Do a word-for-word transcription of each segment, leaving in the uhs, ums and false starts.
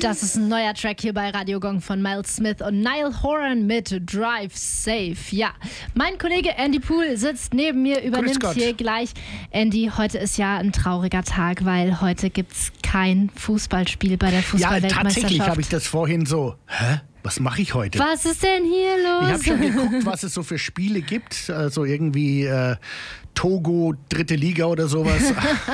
Das ist ein neuer Track hier bei Radio Gong von Miles Smith und Niall Horan mit Drive Safe. Ja, mein Kollege Andy Poole sitzt neben mir, übernimmt hier gleich. Andy, heute ist ja ein trauriger Tag, weil heute gibt's kein Fußballspiel bei der Fußball-Weltmeisterschaft. Ja, tatsächlich habe ich das vorhin so, hä? Was mache ich heute? Was ist denn hier los? Ich habe schon geguckt, was es so für Spiele gibt. Also irgendwie äh, Togo, dritte Liga oder sowas.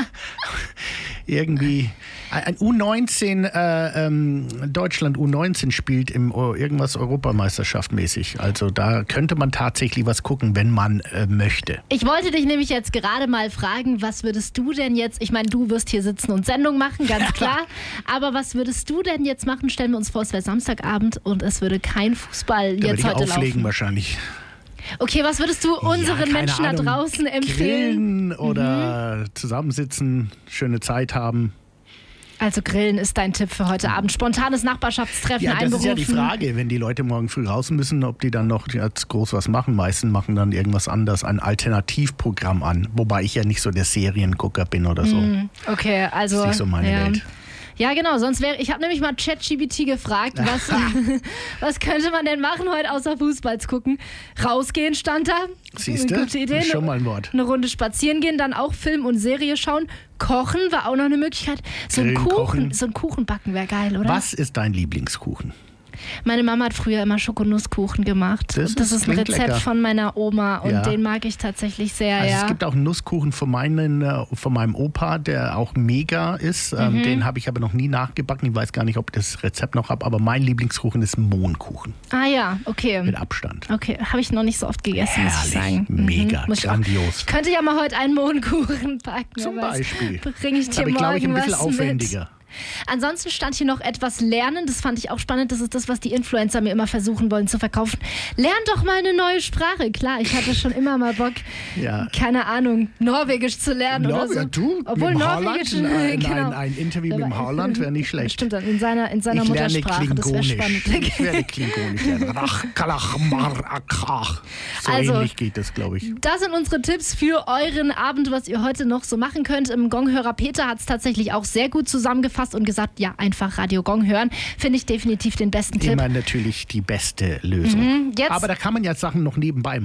Irgendwie ein U neunzehn, äh, ähm, Deutschland U neunzehn spielt im o- irgendwas Europameisterschaft mäßig. Also da könnte man tatsächlich was gucken, wenn man äh, möchte. Ich wollte dich nämlich jetzt gerade mal fragen, was würdest du denn jetzt, ich meine, du wirst hier sitzen und Sendung machen, ganz klar, aber was würdest du denn jetzt machen? Stellen wir uns vor, es wäre Samstagabend und es würde kein Fußball Da jetzt würde ich heute auflegen laufen. wahrscheinlich. Okay, was würdest du unseren Ja, keine Menschen Ahnung, da draußen empfehlen? Grillen oder mhm. zusammensitzen, schöne Zeit haben. Also Grillen ist dein Tipp für heute Abend. Spontanes Nachbarschaftstreffen Ja, das einberufen. ist ja die Frage, wenn die Leute morgen früh raus müssen, ob die dann noch jetzt groß was machen. Meisten machen dann irgendwas anderes, ein Alternativprogramm an. Wobei ich ja nicht so der Seriengucker bin oder so. Mm, okay, also... Das ist nicht so meine ja. Welt. Ja, genau. Sonst wäre, ich habe nämlich mal ChatGPT gefragt, was, was könnte man denn machen heute außer Fußball zu gucken? Rausgehen stand da. Siehst du? Gute Idee. Das ist schon mal ein Wort. Eine Runde spazieren gehen, dann auch Film und Serie schauen. Kochen war auch noch eine Möglichkeit. So ein Grillen, Kuchen, kochen. so ein Kuchen backen wäre geil, oder? Was ist dein Lieblingskuchen? Meine Mama hat früher immer Schokonusskuchen gemacht. Das Und das ist- ist ein klingt Rezept lecker. von meiner Oma und Ja. den mag ich tatsächlich sehr, Also ja. es gibt auch einen Nusskuchen von, meinen, äh, von meinem Opa, der auch mega ist. Ähm, Mhm. Den habe ich aber noch nie nachgebacken. Ich weiß gar nicht, ob ich das Rezept noch habe. Aber mein Lieblingskuchen ist Mohnkuchen. Ah ja, okay. Mit Abstand. Okay, habe ich noch nicht so oft gegessen, muss ich Herrlich, sagen. mega, Muss ich auch- grandios. Ich könnte ja mal heute einen Mohnkuchen backen. Zum aber das Beispiel. Bringe ich dir Aber ich glaube, ich ein morgen bisschen was aufwendiger. Mit. Ansonsten stand hier noch etwas lernen. Das fand ich auch spannend. Das ist das, was die Influencer mir immer versuchen wollen zu verkaufen. Lern doch mal eine neue Sprache. Klar, ich hatte schon immer mal Bock, Ja. keine Ahnung, Norwegisch zu lernen oder so. Ja, du, Obwohl mit dem Norwegisch, Haaland, ein, genau. ein, ein Interview mit dem Haaland wäre nicht schlecht. Stimmt, dann in seiner, in seiner Ich lerne Muttersprache. Das wäre Klingonisch. spannend. Ich werde Klingonisch lernen. Ach, kalach, mar, akach. So Also, ähnlich geht das, glaube ich. Das sind unsere Tipps für euren Abend, was ihr heute noch so machen könnt. Im Gonghörer Peter hat es tatsächlich auch sehr gut zusammengefasst und gesagt, ja, einfach Radio Gong hören. Finde ich definitiv den besten Tipp. Immer natürlich die beste Lösung. Mhm, jetzt- Aber da kann man ja Sachen noch nebenbei machen.